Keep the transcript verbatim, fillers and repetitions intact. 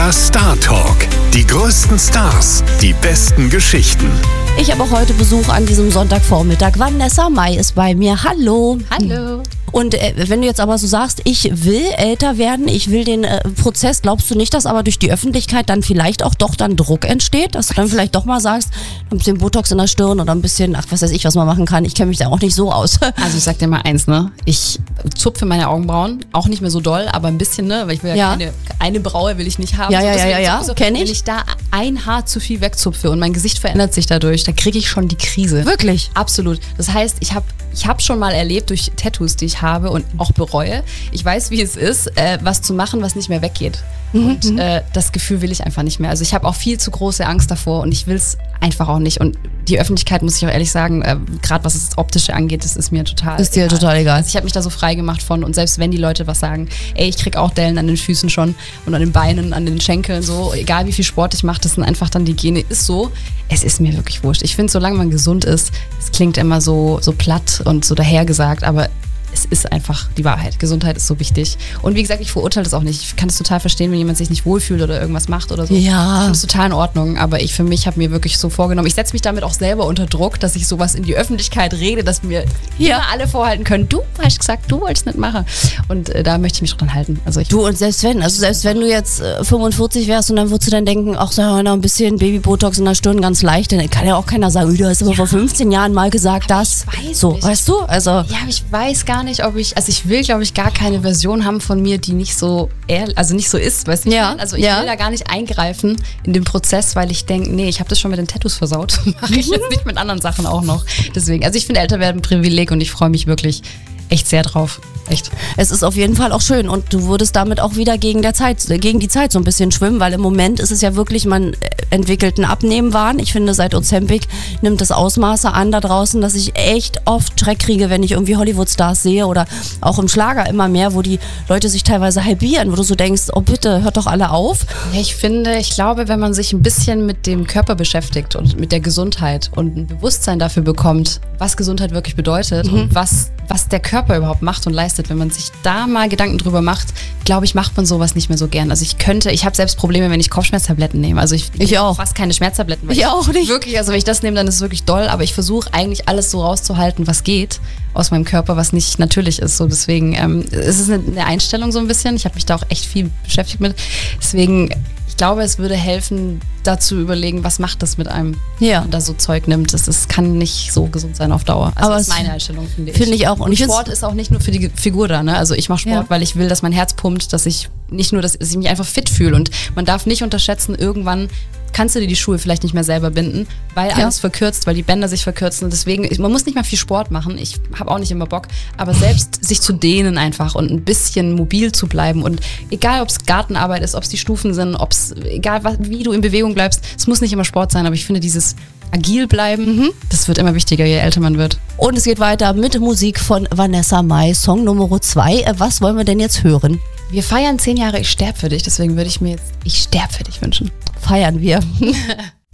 Der Star Talk. Die größten Stars, die besten Geschichten. Ich habe auch heute Besuch an diesem Sonntagvormittag. Vanessa Mai ist bei mir. Hallo. Hallo. Und äh, wenn du jetzt aber so sagst, ich will älter werden, ich will den äh, Prozess, glaubst du nicht, dass aber durch die Öffentlichkeit dann vielleicht auch doch dann Druck entsteht? Dass du dann vielleicht doch mal sagst, ein bisschen Botox in der Stirn oder ein bisschen, ach was weiß ich, was man machen kann. Ich kenne mich da auch nicht so aus. Also ich sag dir mal eins, ne? Ich zupfe meine Augenbrauen, auch nicht mehr so doll, aber ein bisschen, ne? Weil ich will ja, Ja. keine, eine Braue will ich nicht haben. Ja, So, ja, ja, deswegen ja, ja, so, kenn ich. Wenn ich da ein Haar zu viel wegzupfe und mein Gesicht verändert sich dadurch, da kriege ich schon die Krise. Wirklich? Absolut. Das heißt, ich habe ich hab schon mal erlebt durch Tattoos, die ich habe und auch bereue. Ich weiß, wie es ist, äh, was zu machen, was nicht mehr weggeht. Und äh, das Gefühl will ich einfach nicht mehr. Also ich habe auch viel zu große Angst davor und ich will es einfach auch nicht. Und die Öffentlichkeit, muss ich auch ehrlich sagen, äh, gerade was das Optische angeht, das ist mir total Ist dir egal. total egal. Also ich habe mich da so frei gemacht von und selbst wenn die Leute was sagen, ey, ich krieg auch Dellen an den Füßen schon und an den Beinen, an den Schenkeln, so, egal wie viel Sport ich mache, das sind einfach dann die Gene, ist so, es ist mir wirklich wurscht. Ich finde, solange man gesund ist, es klingt immer so, so platt und so dahergesagt, aber es ist einfach die Wahrheit. Gesundheit ist so wichtig. Und wie gesagt, ich verurteile das auch nicht. Ich kann es total verstehen, wenn jemand sich nicht wohlfühlt oder irgendwas macht oder so. Ja. Ich finde es total in Ordnung. Aber ich für mich habe mir wirklich so vorgenommen, ich setze mich damit auch selber unter Druck, dass ich sowas in die Öffentlichkeit rede, dass mir Ja. immer alle vorhalten können, du hast gesagt, du wolltest nicht machen. Und äh, da möchte ich mich dran halten. Also ich Du, und selbst wenn, also selbst wenn du jetzt äh, fünfundvierzig wärst und dann würdest du dann denken, ach, sag mal, noch ein bisschen Baby-Botox in der Stirn, ganz leicht, dann kann ja auch keiner sagen, du hast aber vor fünfzehn Jahren mal gesagt, das. weiß So, nicht. weißt du? Also, Ja, aber ich weiß gar nicht, ob ich, also ich will, glaube ich, gar keine Version haben von mir, die nicht so ehrlich, also nicht so ist, weißt du? Ja, ich meine? Also ich ja. will da gar nicht eingreifen in den Prozess, weil ich denke, nee, ich habe das schon mit den Tattoos versaut. Mache ich jetzt nicht mit anderen Sachen auch noch. Deswegen, also ich finde älter werden ein Privileg und ich freue mich wirklich echt sehr drauf. Echt. es ist auf jeden Fall auch schön und du würdest damit auch wieder gegen der Zeit, äh, gegen die Zeit so ein bisschen schwimmen, weil im Moment ist es ja wirklich, man äh, entwickelt einen Abnehmwahn. Ich finde, seit Ozempic nimmt das Ausmaße an da draußen, dass ich echt oft Schreck kriege, wenn ich irgendwie Hollywood-Stars sehe oder auch im Schlager immer mehr, wo die Leute sich teilweise halbieren, wo du so denkst, oh bitte, hört doch alle auf. Ja, ich finde, ich glaube, wenn man sich ein bisschen mit dem Körper beschäftigt und mit der Gesundheit und ein Bewusstsein dafür bekommt, was Gesundheit wirklich bedeutet Mhm. und was, was der Körper überhaupt macht und leistet, wenn man sich da mal Gedanken drüber macht, glaube ich, macht man sowas nicht mehr so gern. Also ich könnte, ich habe selbst Probleme, wenn ich Kopfschmerztabletten nehme. Also ich, Ich nehme auch. fast keine Schmerztabletten. weil Ich auch nicht. Wirklich, also wenn ich das nehme, dann ist es wirklich doll, aber ich versuche eigentlich alles so rauszuhalten, was geht aus meinem Körper, was nicht natürlich ist. So deswegen, ähm, es ist eine, eine Einstellung so ein bisschen. Ich habe mich da auch echt viel beschäftigt mit. Deswegen, ich glaube, es würde helfen, da zu überlegen, was macht das mit einem, Ja. wenn man da so Zeug nimmt. Das, das kann nicht so gesund sein auf Dauer. Also Aber das ist es- meine Einstellung, finde ich. Finde ich auch. Und Und ich find's- Sport ist auch nicht nur für die Figur da, ne? Also ich mache Sport, Ja. weil ich will, dass mein Herz pumpt, dass ich nicht nur, dass ich mich einfach fit fühle. Und man darf nicht unterschätzen, irgendwann kannst du dir die Schuhe vielleicht nicht mehr selber binden, weil Ja. alles verkürzt, weil die Bänder sich verkürzen. Und deswegen, ich- man muss nicht mal viel Sport machen. Ich habe auch nicht immer Bock. Aber selbst sich zu dehnen einfach und ein bisschen mobil zu bleiben. Und egal, ob es Gartenarbeit ist, ob es die Stufen sind, ob es, egal was, wie du in Bewegung bleibst, es muss nicht immer Sport sein. Aber ich finde, dieses agil bleiben, das wird immer wichtiger, je älter man wird. Und es geht weiter mit Musik von Vanessa Mai, Song Nummer zwei. Äh, Was wollen wir denn jetzt hören? Wir feiern zehn Jahre Ich sterb für dich. Deswegen würde ich mir jetzt Ich sterb für dich wünschen. Feiern wir.